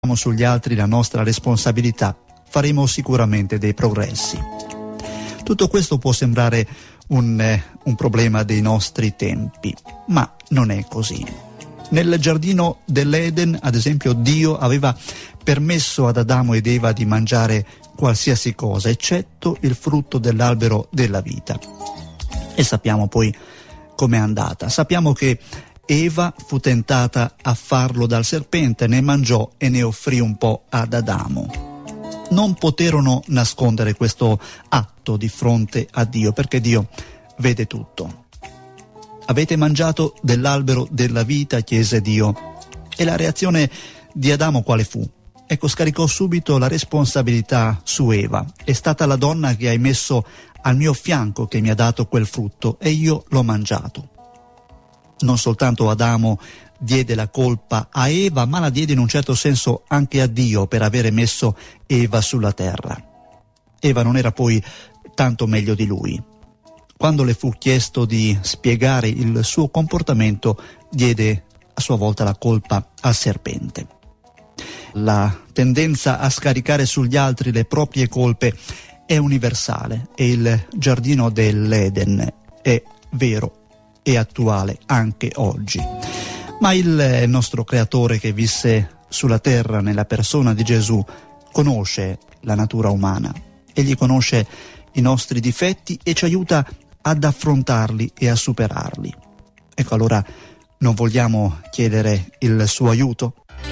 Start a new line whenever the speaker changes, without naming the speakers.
sugli altri la nostra responsabilità, faremo sicuramente dei progressi. Tutto questo può sembrare un problema dei nostri tempi, ma non è così. Nel giardino dell'Eden, ad esempio, Dio aveva permesso ad Adamo ed Eva di mangiare qualsiasi cosa, eccetto il frutto dell'albero della vita. E sappiamo poi com'è andata. Sappiamo che Eva fu tentata a farlo dal serpente, ne mangiò e ne offrì un po' ad Adamo. Non poterono nascondere questo atto di fronte a Dio, perché Dio vede tutto. Avete mangiato dell'albero della vita, chiese Dio. E la reazione di Adamo quale fu? Ecco, scaricò subito la responsabilità su Eva. È stata la donna che hai messo al mio fianco che mi ha dato quel frutto e io l'ho mangiato. Non soltanto Adamo diede la colpa a Eva, ma la diede in un certo senso anche a Dio per avere messo Eva sulla terra. Eva non era poi tanto meglio di lui. Quando le fu chiesto di spiegare il suo comportamento, diede a sua volta la colpa al serpente. La tendenza a scaricare sugli altri le proprie colpe è universale e il giardino dell'Eden è vero e attuale anche oggi. Ma il nostro creatore che visse sulla terra nella persona di Gesù conosce la natura umana, egli conosce i nostri difetti e ci aiuta ad affrontarli e a superarli. Ecco, allora non vogliamo chiedere il suo aiuto?